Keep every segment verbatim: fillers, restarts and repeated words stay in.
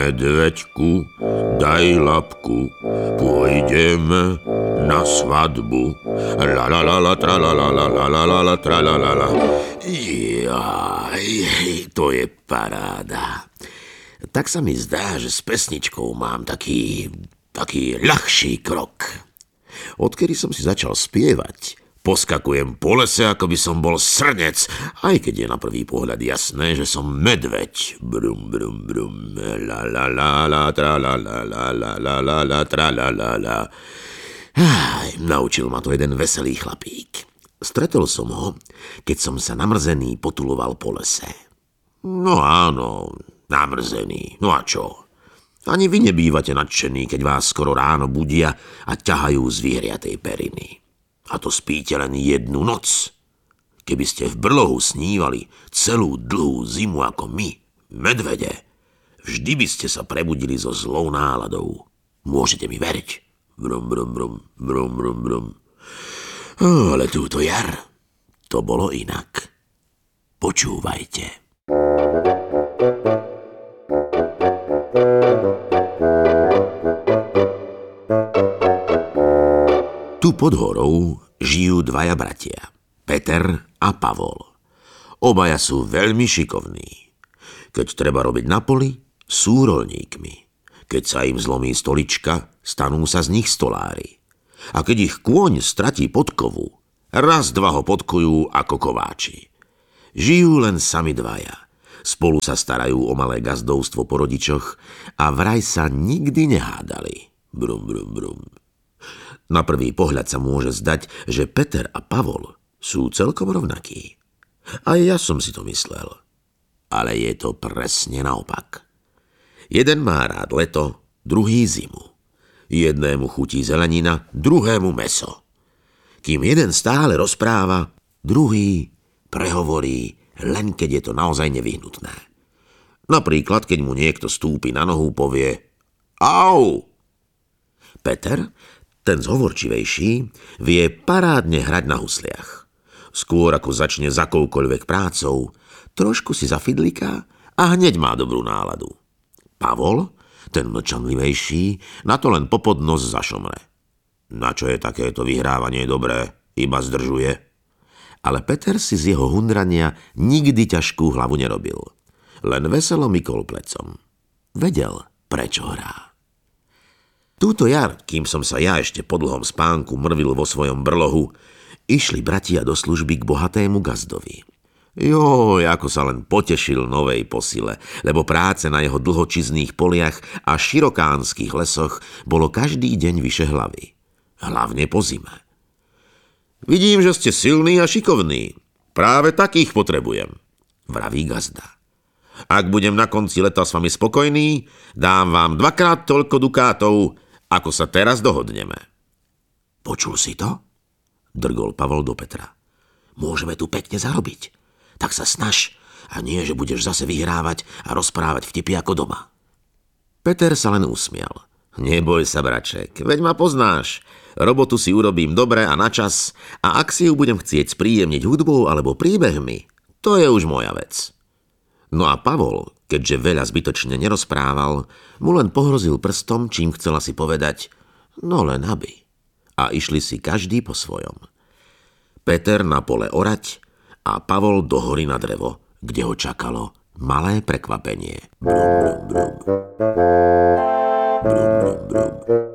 Medveďku, daj labku, pôjdeme na svadbu. La la la la tra la la la la la la la tra la la la. Jaj, to je paráda. Tak sa mi zdá, že s pesničkou mám taký, taký ľahší krok. Odkedy som si začal spievať, poskakujem po lese, ako by som bol srnec, aj keď je na prvý pohľad jasné, že som medveď. Brum, brum, brum, la la la la, tra la la la la la la la, tra la la la. Aj, naučil ma to jeden veselý chlapík. Stretol som ho, keď som sa namrzený potuloval po lese. No áno, namrzený, no a čo? Ani vy nebývate nadšení, keď vás skoro ráno budia a ťahajú zvieriatej periny. A to spíte len jednu noc. Keby ste v brlohu snívali celú dlhú zimu ako my, medvede, vždy by ste sa prebudili so zlou náladou. Môžete mi veriť? Brum, brum, brum, brum, brum, brum. Oh, ale túto jar, to bolo inak. Počúvajte. Tu pod horou žijú dvaja bratia, Peter a Pavol. Obaja sú veľmi šikovní. Keď treba robiť na poli, sú roľníkmi. Keď sa im zlomí stolička, stanú sa z nich stolári. A keď ich kôň stratí podkovu, raz dva ho podkujú ako kováči. Žijú len sami dvaja. Spolu sa starajú o malé gazdovstvo po rodičoch a vraj sa nikdy nehádali. Brum, brum, brum. Na prvý pohľad sa môže zdať, že Peter a Pavol sú celkom rovnakí. Aj ja som si to myslel. Ale je to presne naopak. Jeden má rád leto, druhý zimu. Jednému chutí zelenina, druhému mäso. Kým jeden stále rozpráva, druhý prehovorí, len keď je to naozaj nevyhnutné. Napríklad, keď mu niekto stúpi na nohu, povie au. Peter, ten zhovorčivejší, vie parádne hrať na husliach. Skôr ako začne za akoukoľvek prácou, trošku si zafidliká a hneď má dobrú náladu. Pavol, ten mlčanlivejší, na to len popod nos zašomre. Na čo je takéto vyhrávanie dobré, iba zdržuje. Ale Peter si z jeho hundrania nikdy ťažkú hlavu nerobil. Len veselo mykol plecom. Vedel, prečo hrá. Túto jar, kým som sa ja ešte po dlhom spánku mrvil vo svojom brlohu, išli bratia do služby k bohatému gazdovi. Joj, ako sa len potešil novej posile, lebo práce na jeho dlhočizných poliach a širokánskych lesoch bolo každý deň vyše hlavy. Hlavne po zime. Vidím, že ste silní a šikovní. Práve takých potrebujem, vraví gazda. Ak budem na konci leta s vami spokojný, dám vám dvakrát toľko dukátov, ako sa teraz dohodneme. Počul si to? Drgol Pavol do Petra. Môžeme tu pekne zarobiť. Tak sa snaž a nie, že budeš zase vyhrávať a rozprávať vtipy ako doma. Peter sa len usmial. Neboj sa, braček, veď ma poznáš. Robotu si urobím dobre a na čas a ak si ju budem chcieť spríjemniť hudbou alebo príbehmi, to je už moja vec. No a Pavol, keďže veľa zbytočne nerozprával, mu len pohrozil prstom, čím chcela si povedať, no len aby. A išli si každý po svojom. Peter na pole orať a Pavol do hory na drevo, kde ho čakalo malé prekvapenie. Brum, brum, brum. Brum, brum, brum.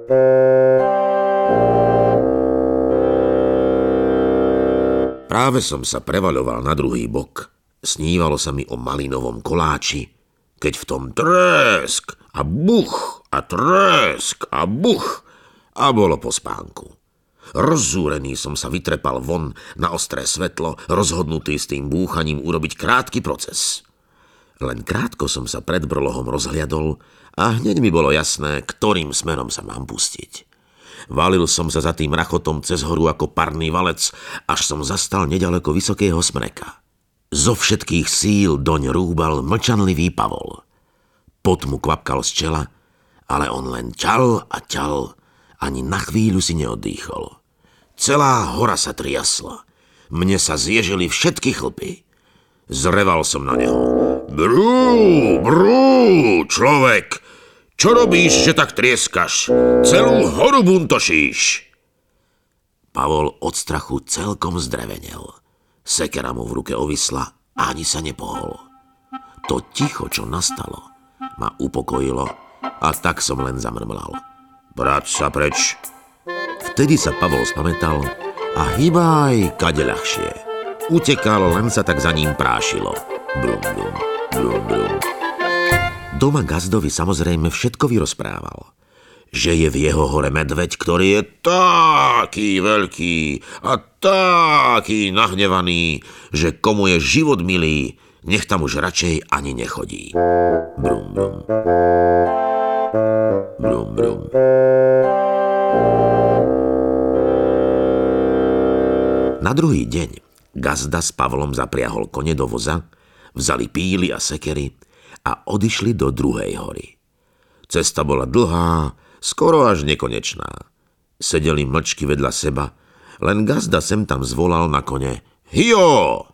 Práve som sa prevaľoval na druhý bok. Snívalo sa mi o malinovom koláči, keď v tom tresk a buch a tresk a buch a bolo po spánku. Rozzúrený som sa vytrepal von na ostré svetlo, rozhodnutý s tým búchaním urobiť krátky proces. Len krátko som sa pred brlohom rozhliadol a hneď mi bolo jasné, ktorým smerom sa mám pustiť. Valil som sa za tým rachotom cez horu ako parný valec, až som zastal nedaleko vysokého smreka. Zo všetkých síl doň rúbal mlčanlivý Pavol. Pot mu kvapkal z čela, ale on len ťal a ťal, ani na chvíľu si neoddýchol. Celá hora sa triasla. Mne sa zježili všetky chlpy. Zreval som na neho. Brú, brú, človek, Čo robíš, že tak trieskaš? Celú horu buntošíš. Pavol od strachu celkom zdrevenel. Sekera mu v ruke ovisla a ani sa nepohol. To ticho, čo nastalo, ma upokojilo a tak som len zamrmlal. Brať sa preč. Vtedy sa Pavol spamätal a hýbaj kade ľahšie. Utekal, len sa tak za ním prášilo. Brum, brum, brum, brum. Doma gazdovi samozrejme všetko vyrozprával. Že je v jeho hore medveď, ktorý je taký veľký a taký nahnevaný, že komu je život milý, nech tam už radšej ani nechodí. Brum, brum. Brum, brum. Na druhý deň gazda s Pavlom zapriahol kone do voza, vzali píly a sekery a odišli do druhej hory. Cesta bola dlhá, skoro až nekonečná. Sedeli mlčky vedľa seba, len gazda sem tam zvolal na kone. Hio!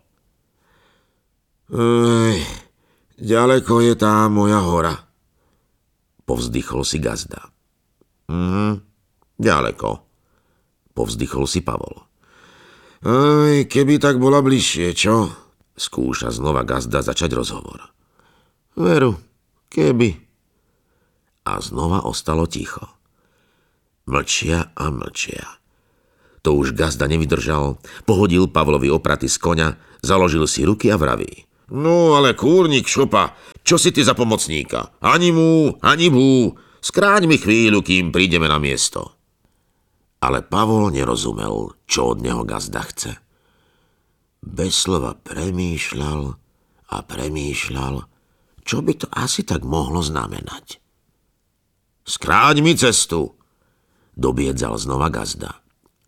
Ej, ďaleko je tá moja hora. Povzdychol si gazda. Mhm, ďaleko. Povzdychol si Pavol. Ej, keby tak bola bližšie, čo? Skúša znova gazda začať rozhovor. Veru, keby. A znova ostalo ticho. Mlčia a mlčia. To už gazda nevydržal, pohodil Pavlovi opraty z koňa, založil si ruky a vraví. No ale kúrnik šopa, čo si ty za pomocníka? Ani mu, ani bú. Skráť mi chvíľu, kým prídeme na miesto. Ale Pavol nerozumel, čo od neho gazda chce. Bez slova premýšľal a premýšľal, čo by to asi tak mohlo znamenať. Skráť mi cestu, dobiedzal znova gazda.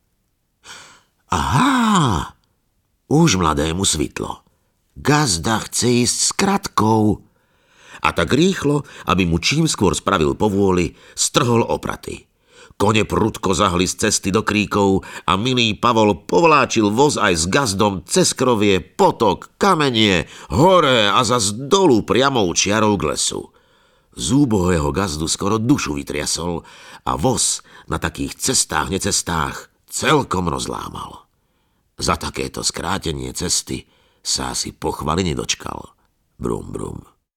Aha, už mladému svitlo. Gazda chce ísť s kratkou. A tak rýchlo, aby mu čím skôr spravil povôli, strhol opraty. Kone prudko zahli z cesty do kríkov a milý Pavol povláčil voz aj s gazdom cez krovie, potok, kamenie, hore a zas dolu priamou čiarou k lesu. Z úbohého gazdu skoro dušu vytriasol a voz na takých cestách, necestách celkom rozlámal. Za takéto skrátenie cesty sa asi pochvaly nedočkal. Brum, brum.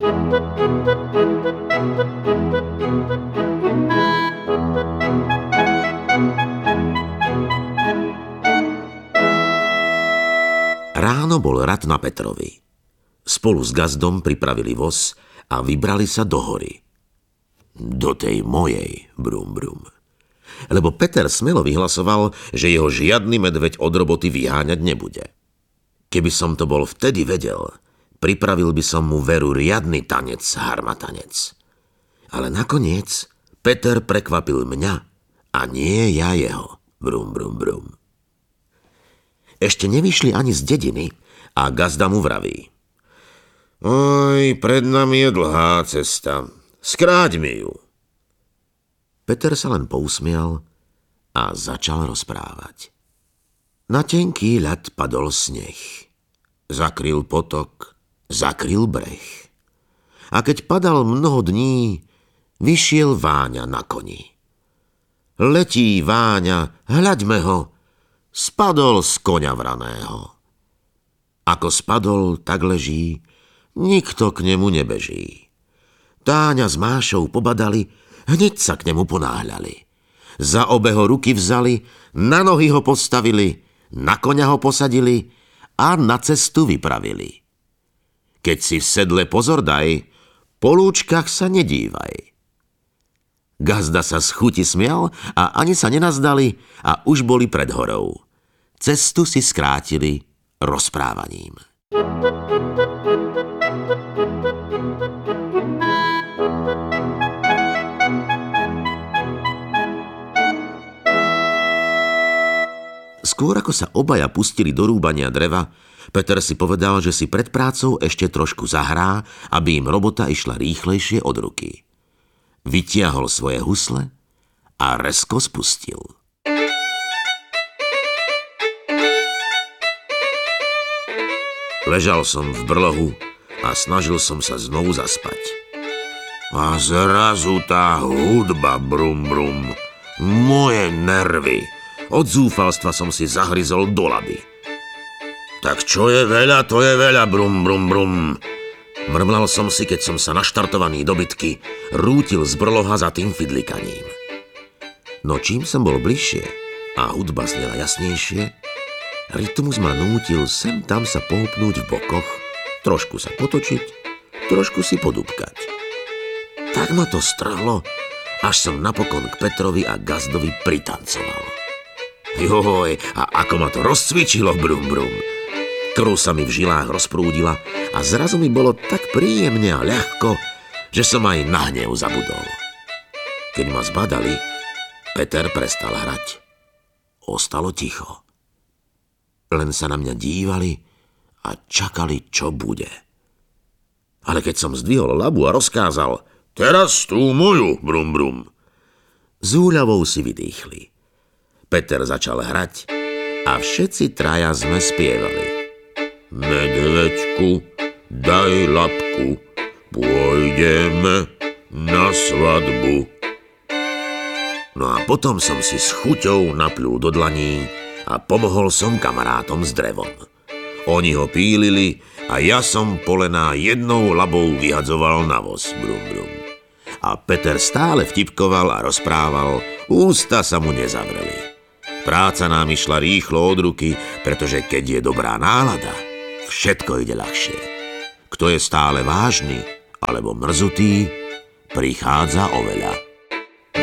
Ráno bol rad na Petrovi. Spolu s gazdom pripravili voz a vybrali sa do hory. Do tej mojej, brum, brum. Lebo Peter smelo vyhlasoval, že jeho žiadny medveď od roboty vyháňať nebude. Keby som to bol vtedy vedel, pripravil by som mu veru riadny tanec, harmatanec. Ale nakoniec Peter prekvapil mňa a nie ja jeho, brum, brum, brum. Ešte nevyšli ani z dediny a gazda mu vraví. Oj, pred nami je dlhá cesta. Skráť mi ju. Peter sa len pousmial a začal rozprávať. Na tenký ľad padol sneh. Zakryl potok, zakryl breh. A keď padal mnoho dní, vyšiel Váňa na koni. Letí Váňa, hľaďme ho, spadol z koňa vraného. Ako spadol, tak leží, nikto k nemu nebeží. Táňa s Mášou pobadali, hneď sa k nemu ponáhľali. Za obe ho ruky vzali, na nohy ho postavili, na koňa ho posadili a na cestu vypravili. Keď si v sedle pozor daj, po lúčkach sa nedívaj. Gazda sa z chuti smial a ani sa nenazdali a už boli pred horou. Cestu si skrátili rozprávaním. Skôr ako sa obaja pustili do rúbania dreva, Peter si povedal, že si pred prácou ešte trošku zahrá, aby im robota išla rýchlejšie od ruky. Vytiahol svoje husle a rezko spustil. Ležal som v brlohu a snažil som sa znovu zaspať. A zrazu tá hudba, brum, brum. Moje nervy. Od zúfalstva som si zahryzol do laby. Tak čo je veľa, to je veľa, brum, brum, brum. Mrmlal som si, keď som sa naštartovaný do bitky rútil z brloha za tým fidlikaním. No čím som bol bližšie a hudba znela jasnejšie, rytmus ma nútil sem tam sa pohupnúť v bokoch, trošku sa potočiť, trošku si podúbkať. Tak ma to strhlo, až som napokon k Petrovi a Gazdovi pritancoval. Joj, a ako ma to rozcvičilo, brum, brum. Krv sa mi v žilách rozprúdila a zrazu mi bolo tak príjemne a ľahko, že som aj na hnev zabudol. Keď ma zbadali, Peter prestal hrať. Ostalo ticho. Len sa na mňa dívali a čakali, čo bude. Ale keď som zdvihol labu a rozkázal teraz tú moju, brum, brum, s úľavou si vydýchli. Peter začal hrať a všetci traja sme spievali. Medveďku, daj labku, pôjdeme na svadbu. No a potom som si s chuťou napľul do dlaní a pomohol som kamarátom s drevom. Oni ho pílili a ja som polená jednou labou vyhadzoval na voz, brum, brum. A Peter stále vtipkoval a rozprával, ústa sa mu nezavreli. Práca nám išla rýchlo od ruky, pretože keď je dobrá nálada, všetko ide ľahšie. Kto je stále vážny alebo mrzutý, prichádza oveľa.